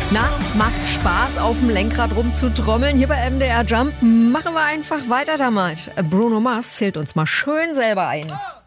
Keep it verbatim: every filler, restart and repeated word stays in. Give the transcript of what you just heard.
Na, macht Spaß, auf dem Lenkrad rumzutrommeln. Hier bei M D R Jump machen wir einfach weiter damit. Bruno Mars zählt uns mal schön selber ein.